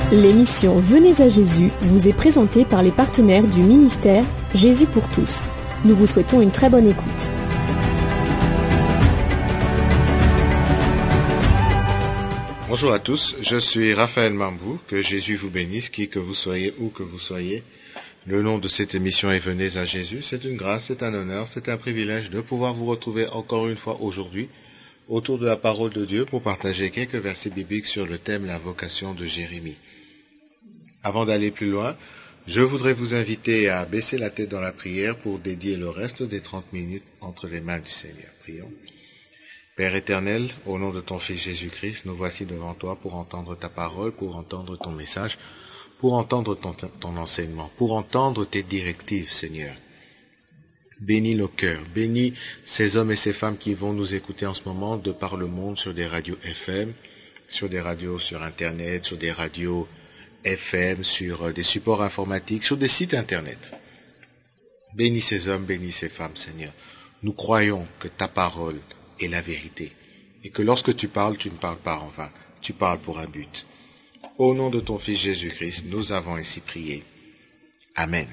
L'émission Venez à Jésus vous est présentée par les partenaires du ministère Jésus pour tous. Nous vous souhaitons une très bonne écoute. Bonjour à tous, je suis Raphaël Mambou, que Jésus vous bénisse, qui que vous soyez, où que vous soyez. Le nom de cette émission est Venez à Jésus. C'est une grâce, c'est un honneur, c'est un privilège de pouvoir vous retrouver encore une fois aujourd'hui autour de la parole de Dieu pour partager quelques versets bibliques sur le thème la vocation de Jérémie. Avant d'aller plus loin, je voudrais vous inviter à baisser la tête dans la prière pour dédier le reste des 30 minutes entre les mains du Seigneur. Prions. Père éternel, au nom de ton Fils Jésus-Christ, nous voici devant toi pour entendre ta parole, pour entendre ton message, pour entendre ton enseignement, pour entendre tes directives, Seigneur. Bénis nos cœurs, bénis ces hommes et ces femmes qui vont nous écouter en ce moment de par le monde sur des radios FM, sur des radios sur Internet, sur des radios FM, sur des supports informatiques, sur des sites Internet. Bénis ces hommes, bénis ces femmes, Seigneur. Nous croyons que ta parole est la vérité et que lorsque tu parles, tu ne parles pas en vain, tu parles pour un but. Au nom de ton Fils Jésus-Christ, nous avons ainsi prié. Amen.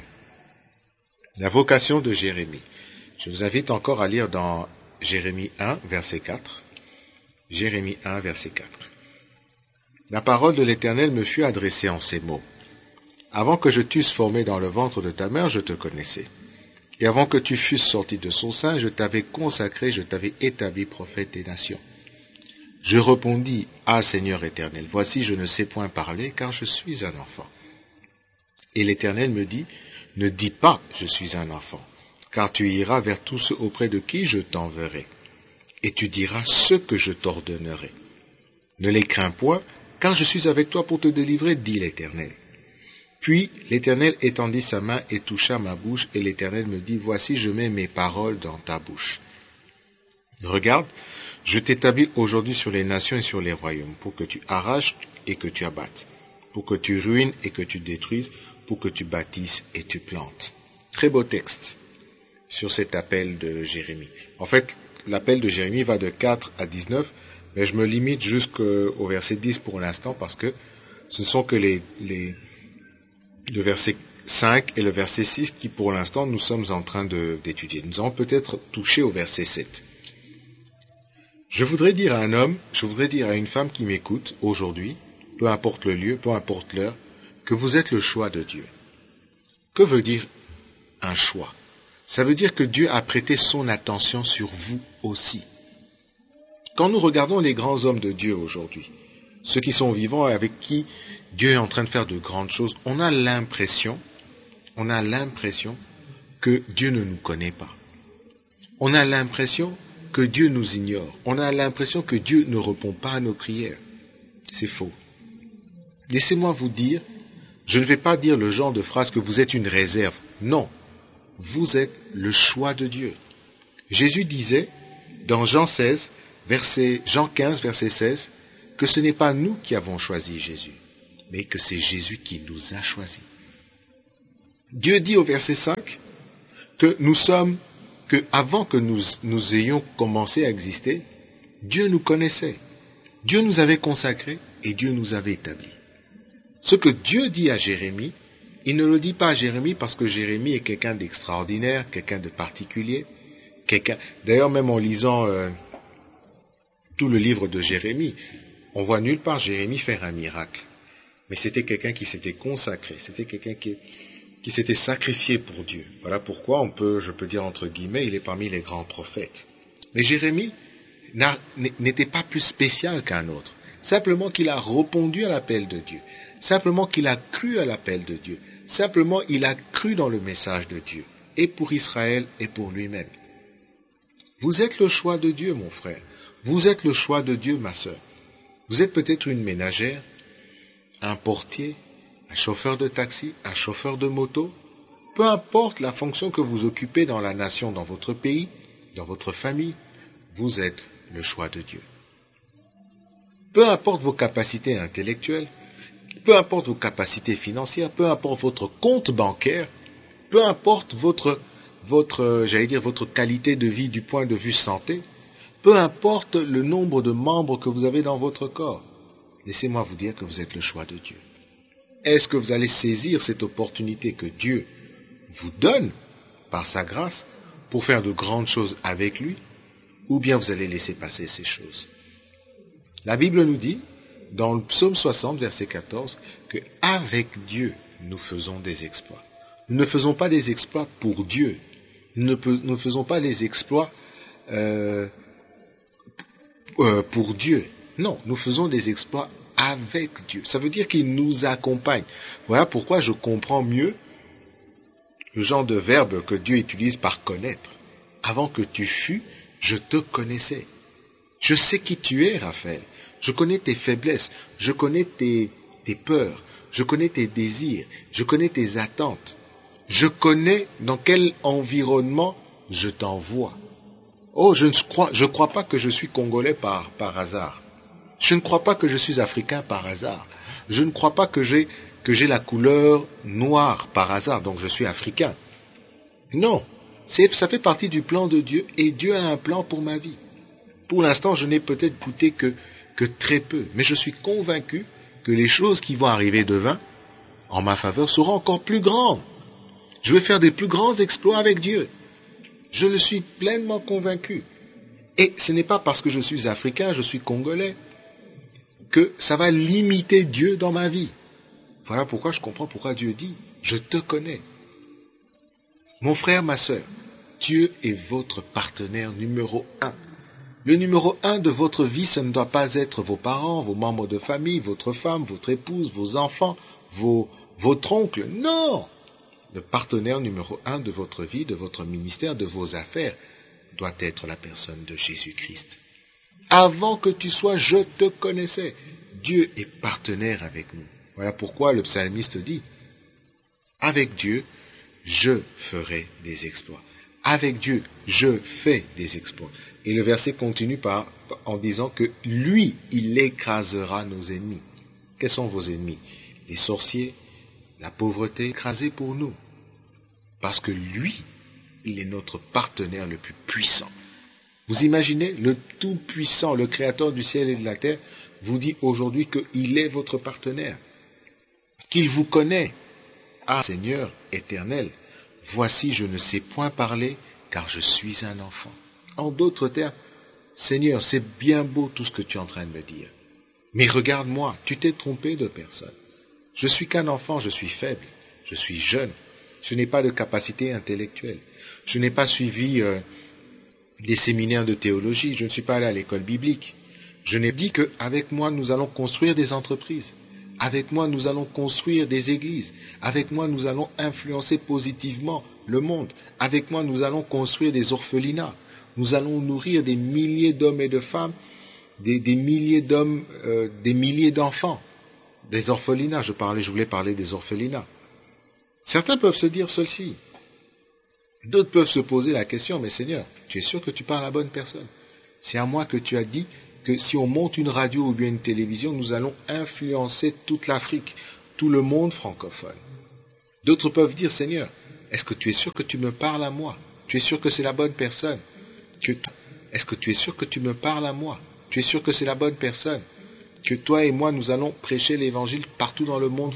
La vocation de Jérémie. Je vous invite encore à lire dans Jérémie 1, verset 4. Jérémie 1, verset 4. La parole de l'Éternel me fut adressée en ces mots. Avant que je t'eusse formé dans le ventre de ta mère, je te connaissais. Et avant que tu fusses sorti de son sein, je t'avais consacré, je t'avais établi prophète des nations. Je répondis, Ah Seigneur éternel, voici je ne sais point parler, car je suis un enfant. Et l'Éternel me dit, ne dis pas, je suis un enfant, car tu iras vers tous ceux auprès de qui je t'enverrai, et tu diras ce que je t'ordonnerai. Ne les crains point, car je suis avec toi pour te délivrer, dit l'Éternel. Puis l'Éternel étendit sa main et toucha ma bouche, et l'Éternel me dit, voici je mets mes paroles dans ta bouche. Regarde, je t'établis aujourd'hui sur les nations et sur les royaumes, pour que tu arraches et que tu abattes, pour que tu ruines et que tu détruises, pour que tu bâtisses et tu plantes. Très beau texte sur cet appel de Jérémie. En fait, l'appel de Jérémie va de 4 à 19, mais je me limite jusqu'au verset 10 pour l'instant, parce que ce ne sont que le verset 5 et le verset 6 qui, pour l'instant, nous sommes en train d'étudier. Nous allons peut-être toucher au verset 7. Je voudrais dire à un homme, je voudrais dire à une femme qui m'écoute aujourd'hui, peu importe le lieu, peu importe l'heure, que vous êtes le choix de Dieu. Que veut dire un choix? Ça veut dire que Dieu a prêté son attention sur vous aussi. Quand nous regardons les grands hommes de Dieu aujourd'hui, ceux qui sont vivants et avec qui Dieu est en train de faire de grandes choses, on a l'impression que Dieu ne nous connaît pas. On a l'impression que Dieu nous ignore. On a l'impression que Dieu ne répond pas à nos prières. C'est faux. Laissez-moi vous dire, je ne vais pas dire le genre de phrase que vous êtes une réserve. Non, vous êtes le choix de Dieu. Jésus disait dans Jean 15, verset 16, que ce n'est pas nous qui avons choisi Jésus, mais que c'est Jésus qui nous a choisis. Dieu dit au verset 5 que avant que nous ayons commencé à exister, Dieu nous connaissait. Dieu nous avait consacrés et Dieu nous avait établis. Ce que Dieu dit à Jérémie, il ne le dit pas à Jérémie parce que Jérémie est quelqu'un d'extraordinaire, quelqu'un de particulier, D'ailleurs, même en lisant tout le livre de Jérémie, on voit nulle part Jérémie faire un miracle. Mais c'était quelqu'un qui s'était consacré, c'était quelqu'un qui s'était sacrifié pour Dieu. Voilà pourquoi je peux dire entre guillemets, il est parmi les grands prophètes. Mais Jérémie n'était pas plus spécial qu'un autre. Simplement qu'il a répondu à l'appel de Dieu. Simplement qu'il a cru à l'appel de Dieu. Simplement il a cru dans le message de Dieu. Et pour Israël et pour lui-même. Vous êtes le choix de Dieu, mon frère. Vous êtes le choix de Dieu, ma sœur. Vous êtes peut-être une ménagère, un portier, un chauffeur de taxi, un chauffeur de moto. Peu importe la fonction que vous occupez dans la nation, dans votre pays, dans votre famille, vous êtes le choix de Dieu. Peu importe vos capacités intellectuelles, peu importe vos capacités financières, peu importe votre compte bancaire, peu importe votre qualité de vie du point de vue santé, peu importe le nombre de membres que vous avez dans votre corps, laissez-moi vous dire que vous êtes le choix de Dieu. Est-ce que vous allez saisir cette opportunité que Dieu vous donne par sa grâce pour faire de grandes choses avec lui, ou bien vous allez laisser passer ces choses? La Bible nous dit, dans le psaume 60, verset 14, que avec Dieu, nous faisons des exploits. Nous ne faisons pas des exploits pour Dieu. Nous ne faisons pas des exploits pour Dieu. Non, nous faisons des exploits avec Dieu. Ça veut dire qu'il nous accompagne. Voilà pourquoi je comprends mieux le genre de verbe que Dieu utilise par connaître. Avant que tu fus, je te connaissais. Je sais qui tu es, Raphaël. Je connais tes faiblesses. Je connais tes peurs. Je connais tes désirs. Je connais tes attentes. Je connais dans quel environnement je t'envoie. Oh, je ne crois pas que je suis congolais par hasard. Je ne crois pas que je suis africain par hasard. Je ne crois pas que j'ai la couleur noire par hasard, donc je suis africain. Non, ça fait partie du plan de Dieu et Dieu a un plan pour ma vie. Pour l'instant, je n'ai peut-être goûté que très peu, mais je suis convaincu que les choses qui vont arriver demain, en ma faveur, seront encore plus grandes. Je vais faire des plus grands exploits avec Dieu. Je le suis pleinement convaincu. Et ce n'est pas parce que je suis africain, je suis congolais, que ça va limiter Dieu dans ma vie. Voilà pourquoi je comprends pourquoi Dieu dit, je te connais. Mon frère, ma sœur, Dieu est votre partenaire numéro 1. Le numéro 1 de votre vie, ce ne doit pas être vos parents, vos membres de famille, votre femme, votre épouse, vos enfants, votre oncle. Non! Le partenaire numéro 1 de votre vie, de votre ministère, de vos affaires, doit être la personne de Jésus-Christ. Avant que tu sois, je te connaissais. Dieu est partenaire avec nous. Voilà pourquoi le psalmiste dit, avec Dieu, je ferai des exploits. Avec Dieu, je fais des exploits. Et le verset continue en disant que lui, il écrasera nos ennemis. Quels sont vos ennemis? Les sorciers, la pauvreté, écrasée pour nous. Parce que lui, il est notre partenaire le plus puissant. Vous imaginez, le Tout-Puissant, le Créateur du ciel et de la terre, vous dit aujourd'hui qu'il est votre partenaire, qu'il vous connaît. Ah, Seigneur éternel, voici je ne sais point parler, car je suis un enfant. En d'autres termes, Seigneur, c'est bien beau tout ce que tu es en train de me dire. Mais regarde-moi, tu t'es trompé de personne. Je suis qu'un enfant, je suis faible, je suis jeune, je n'ai pas de capacité intellectuelle, je n'ai pas suivi des séminaires de théologie, je ne suis pas allé à l'école biblique. Je n'ai dit qu'avec moi, nous allons construire des entreprises. Avec moi, nous allons construire des églises. Avec moi, nous allons influencer positivement le monde. Avec moi, nous allons construire des orphelinats. Nous allons nourrir des milliers d'hommes et de femmes, des milliers d'hommes, des milliers d'enfants. Des orphelinats, je voulais parler des orphelinats. Certains peuvent se dire ceci. D'autres peuvent se poser la question, mais Seigneur, tu es sûr que tu parles à la bonne personne? C'est à moi que tu as dit que si on monte une radio ou bien une télévision, nous allons influencer toute l'Afrique, tout le monde francophone. D'autres peuvent dire, Seigneur, est-ce que tu es sûr que tu me parles à moi? Tu es sûr que c'est la bonne personne? Est-ce que tu es sûr que tu me parles à moi? Tu es sûr que c'est la bonne personne? Que toi et moi, nous allons prêcher l'évangile partout dans le monde